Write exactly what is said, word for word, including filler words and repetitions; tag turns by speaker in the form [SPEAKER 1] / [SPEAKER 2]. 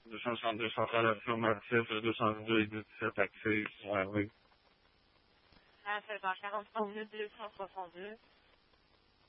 [SPEAKER 1] deux cent soixante-deux centrale informative, deux cent deux et dix-sept actifs sur la rue.
[SPEAKER 2] À seize heures quarante-trois minutes, deux cent soixante-deux.